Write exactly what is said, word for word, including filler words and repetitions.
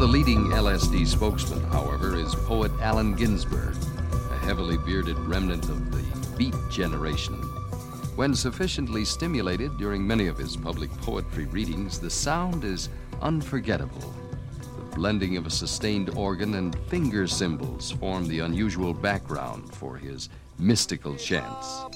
the leading L S D spokesmen, however, is poet Allen Ginsberg, a heavily bearded remnant of the Beat generation. When sufficiently stimulated during many of his public poetry readings, the sound is unforgettable. The blending of a sustained organ and finger cymbals form the unusual background for his mystical chants.